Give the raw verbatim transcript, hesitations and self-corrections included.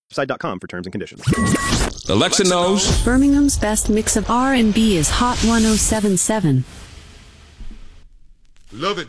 side dot com for terms and conditions. Alexa knows. Birmingham's best mix of R and B is Hot one oh seven point seven. Love it.